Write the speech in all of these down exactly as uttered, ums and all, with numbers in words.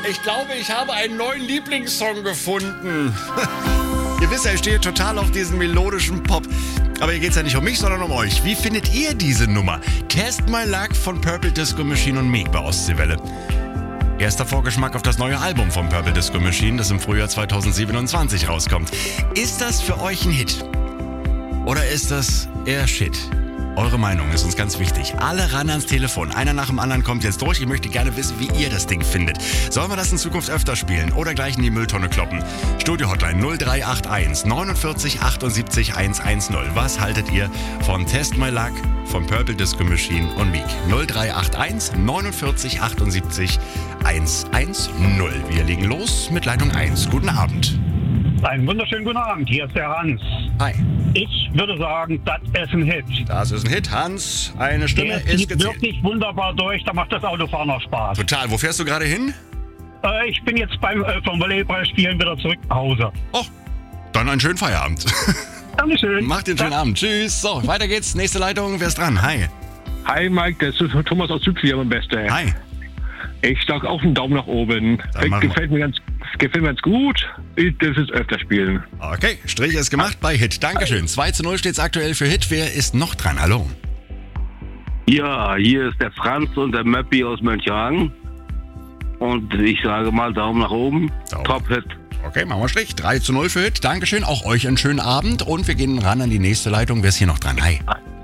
Ich glaube, ich habe einen neuen Lieblingssong gefunden. Ihr wisst ja, ich stehe total auf diesen melodischen Pop. Aber hier geht es ja nicht um mich, sondern um euch. Wie findet ihr diese Nummer? Test My Luck von Purple Disco Machine und Meek bei Ostseewelle. Erster Vorgeschmack auf das neue Album von Purple Disco Machine, das im Frühjahr zweitausendsiebenundzwanzig rauskommt. Ist das für euch ein Hit? Oder ist das eher Shit? Eure Meinung ist uns ganz wichtig. Alle ran ans Telefon. Einer nach dem anderen kommt jetzt durch. Ich möchte gerne wissen, wie ihr das Ding findet. Sollen wir das in Zukunft öfter spielen oder gleich in die Mülltonne kloppen? Studio-Hotline null drei acht eins neunundvierzig achtundsiebzig hundertzehn. Was haltet ihr von Test My Luck von Purple Disco Machine und Meek? null drei acht eins neunundvierzig achtundsiebzig hundertzehn. Wir legen los mit Leitung eins. Guten Abend. Einen wunderschönen guten Abend, hier ist der Hans. Hi. Ich würde sagen, das ist ein Hit. Das ist ein Hit, Hans. Eine Stimme Der ist zieht gezählt. wirklich wunderbar durch, da macht das Autofahren noch Spaß. Total. Wo fährst du gerade hin? Äh, ich bin jetzt beim äh, vom Volleyballspielen wieder zurück nach Hause. Oh, dann einen schönen Feierabend. Dankeschön. Macht den schönen Abend. Tschüss. So, weiter geht's. Nächste Leitung. Wer ist dran? Hi. Hi Mike, das ist Thomas aus Südvier, mein Bester. Hi. Ich sag auch einen Daumen nach oben. Dann machen wir. Gefällt mir ganz, gefällt mir ganz gut. Ich darf es öfter spielen. Okay, Strich ist gemacht bei Hit. Dankeschön. zwei zu null steht's aktuell für Hit. Wer ist noch dran? Hallo. Ja, hier ist der Franz und der Möppi aus Mönchhagen. Und ich sage mal Daumen nach oben. Daumen. Top-Hit. Okay, machen wir Strich. drei zu null für Hit. Dankeschön. Auch euch einen schönen Abend. Und wir gehen ran an die nächste Leitung. Wer ist hier noch dran? Hi.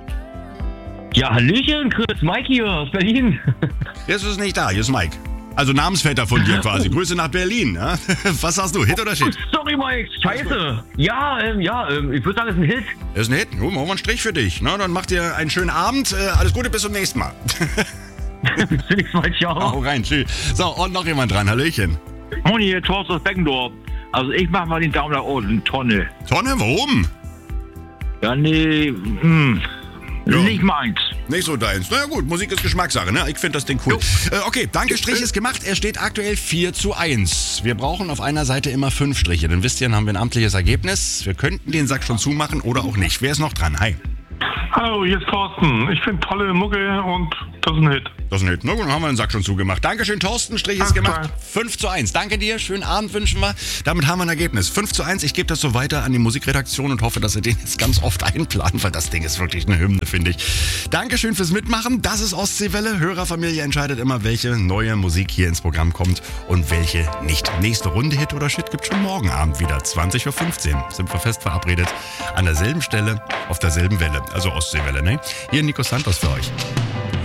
Ja, Hallöchen, Chris, Mike hier aus Berlin. Jetzt ist nicht da. Hier ist Mike. Also Namensvetter von dir quasi. Grüße nach Berlin. Ja? Was sagst du? Hit oder Shit? Sorry, Mike, scheiße. Ja, ähm, ja, ähm, ich würde sagen, es ist ein Hit. Das ist ein Hit. Nun, machen wir einen Strich für dich. Na, dann macht ihr einen schönen Abend. Äh, alles Gute, bis zum nächsten Mal. Bis zum nächsten Mal, ciao. Hau rein, tschüss. So, und noch jemand dran. Hallöchen. Moni, hier Thorsten aus Beckendorf. Also ich mach mal den Daumen nach unten, Tonne. Tonne, warum? Ja, nee, hm, Ja. nicht meins. Nicht so deins. Na ja, gut, Musik ist Geschmackssache, ne? Ich finde das Ding cool. Äh, okay, danke, Strich ist gemacht. Er steht aktuell vier zu eins. Wir brauchen auf einer Seite immer fünf Striche. Dann wisst ihr, dann haben wir ein amtliches Ergebnis. Wir könnten den Sack schon zumachen oder auch nicht. Wer ist noch dran? Hi. Hallo, hier ist Thorsten. Ich finde tolle Mucke und das ist ein Hit. Das ist ein Hit. Na gut, dann haben wir den Sack schon zugemacht. Dankeschön, Thorsten. Strich ist Alles gemacht. klar. fünf zu eins. Danke dir. Schönen Abend wünschen wir. Damit haben wir ein Ergebnis. fünf zu eins. Ich gebe das so weiter an die Musikredaktion und hoffe, dass sie den jetzt ganz oft einplanen, weil das Ding ist wirklich eine Hymne, finde ich. Dankeschön fürs Mitmachen. Das ist Ostseewelle. Hörerfamilie entscheidet immer, welche neue Musik hier ins Programm kommt und welche nicht. Nächste Runde Hit oder Shit gibt schon morgen Abend wieder. zwanzig Uhr fünfzehn. Sind wir fest verabredet. An derselben Stelle, auf derselben Welle. Also Ostseewelle, ne? Hier Nico Santos für euch.